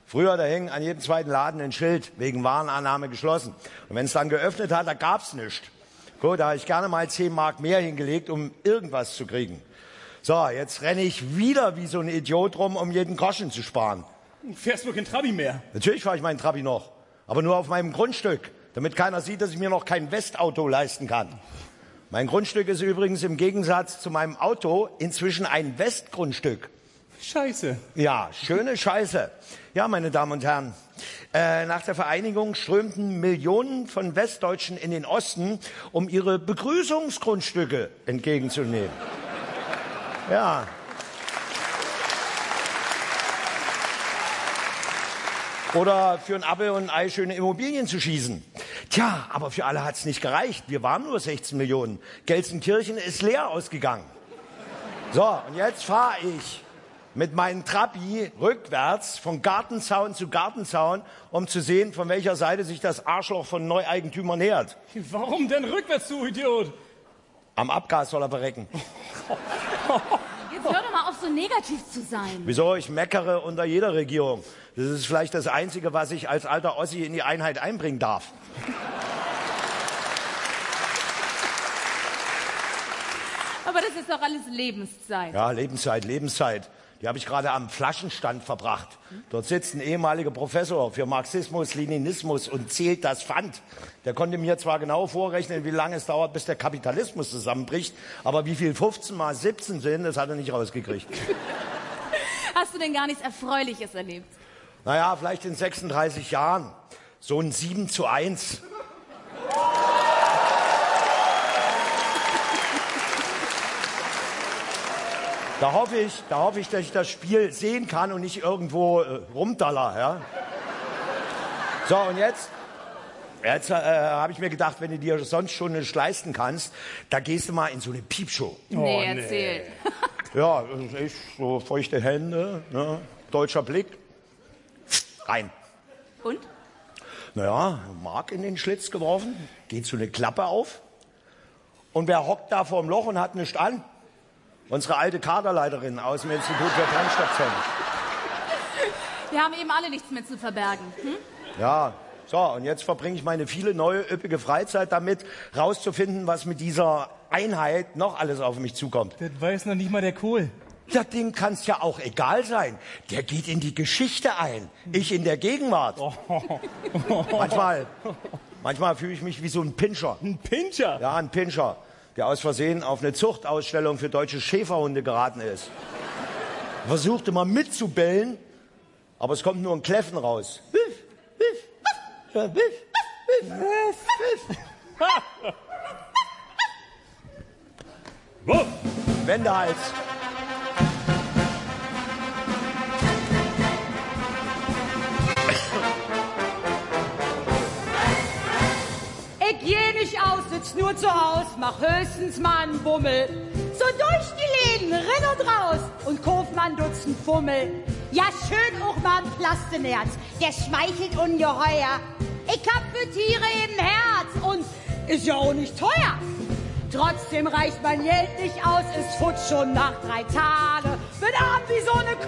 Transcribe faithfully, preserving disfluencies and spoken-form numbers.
Früher, da hing an jedem zweiten Laden ein Schild, wegen Warenannahme geschlossen. Und wenn es dann geöffnet hat, da gab's nichts. Gut, da habe ich gerne mal zehn Mark mehr hingelegt, um irgendwas zu kriegen. So, jetzt renne ich wieder wie so ein Idiot rum, um jeden Groschen zu sparen. Du fährst nur kein Trabi mehr. Natürlich fahre ich meinen Trabi noch, aber nur auf meinem Grundstück, damit keiner sieht, dass ich mir noch kein Westauto leisten kann. Mein Grundstück ist übrigens im Gegensatz zu meinem Auto inzwischen ein Westgrundstück. Scheiße. Ja, schöne Scheiße. Ja, meine Damen und Herren, äh, nach der Vereinigung strömten Millionen von Westdeutschen in den Osten, um ihre Begrüßungsgrundstücke entgegenzunehmen. Ja. Oder für ein Apfel und ein Ei schöne Immobilien zu schießen. Tja, aber für alle hat's nicht gereicht. Wir waren nur sechzehn Millionen. Gelsenkirchen ist leer ausgegangen. So, und jetzt fahre ich mit meinem Trabi rückwärts von Gartenzaun zu Gartenzaun, um zu sehen, von welcher Seite sich das Arschloch von Neueigentümern nähert. Warum denn rückwärts, du Idiot? Am Abgas soll er verrecken. Jetzt hör doch mal auf, so negativ zu sein. Wieso? Ich meckere unter jeder Regierung. Das ist vielleicht das Einzige, was ich als alter Ossi in die Einheit einbringen darf. Aber das ist doch alles Lebenszeit. Ja, Lebenszeit, Lebenszeit. Die habe ich gerade am Flaschenstand verbracht. Dort sitzt ein ehemaliger Professor für Marxismus, Leninismus und zählt das Pfand. Der konnte mir zwar genau vorrechnen, wie lange es dauert, bis der Kapitalismus zusammenbricht, aber wie viel fünfzehn mal siebzehn sind, das hat er nicht rausgekriegt. Hast du denn gar nichts Erfreuliches erlebt? Naja, vielleicht in sechsunddreißig Jahren. So ein sieben zu eins. Da hoffe ich, da hoffe ich, dass ich das Spiel sehen kann und nicht irgendwo äh, rumdaller, ja. So, und jetzt, jetzt äh, habe ich mir gedacht, wenn du dir sonst schon nicht leisten kannst, da gehst du mal in so eine Piepshow. Nee, Oh, nee. erzähl. Ja, ich, so feuchte Hände, ne, deutscher Blick, rein. Und? Naja, Mark in den Schlitz geworfen, geht so eine Klappe auf. Und wer hockt da vorm Loch und hat nichts an? Unsere alte Kaderleiterin aus dem Institut für Brennstoffzellen. Wir haben eben alle nichts mehr zu verbergen. Hm? Ja, so, und jetzt verbringe ich meine viele neue, üppige Freizeit damit, rauszufinden, was mit dieser Einheit noch alles auf mich zukommt. Das weiß noch nicht mal der Kohl. Das Ding kann's ja auch egal sein. Der geht in die Geschichte ein. Ich in der Gegenwart. Oh. Manchmal, manchmal fühle ich mich wie so ein Pinscher. Ein Pinscher? Ja, ein Pinscher, der aus Versehen auf eine Zuchtausstellung für deutsche Schäferhunde geraten ist. Versuchte mal mitzubellen, aber es kommt nur ein Kläffen raus. Wiff, wiff, ja, wiff, wiff, wiff, wiff. Wuff. Wendehals. Ich geh nicht aus, sitz nur zu Haus, mach höchstens mal einen Bummel. So durch die Läden, renn und raus und kauf mal ein Dutzend Fummel. Ja, schön auch mal ein Plastenerz, der schmeichelt ungeheuer. Ich hab für Tiere eben Herz und ist ja auch nicht teuer. Trotzdem reicht mein Geld nicht aus, ist futsch schon nach drei Tagen. Bin arm wie so eine